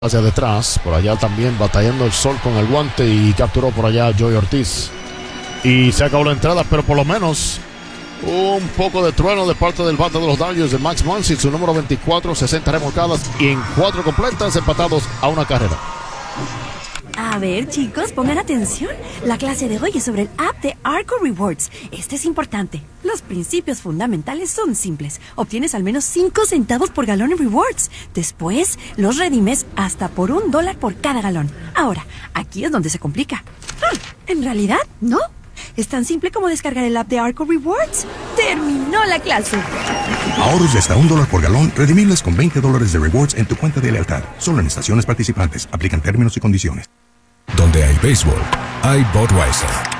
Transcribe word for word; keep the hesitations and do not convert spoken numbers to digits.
hacia detrás, por allá también batallando el sol con el guante y capturó por allá Joey Ortiz. Y se acabó la entrada, pero por lo menos un poco de trueno de parte del bate de los Dodgers de Max Muncy, su número veinticuatro, sesenta remolcadas y en cuatro completas, empatados a una carrera. A ver, chicos, pongan atención. La clase de hoy es sobre el app de Arco Rewards. Este es importante. Los principios fundamentales son simples. Obtienes al menos cinco centavos por galón en rewards. Después, los redimes hasta por un dólar por cada galón. Ahora, aquí es donde se complica. Ah, en realidad, no. Es tan simple como descargar el app de Arco Rewards. ¡Terminó la clase! Ahorros de hasta un dólar por galón, redimibles con veinte dólares de rewards en tu cuenta de lealtad. Solo en estaciones participantes. Aplican términos y condiciones. Donde hay béisbol, hay Budweiser.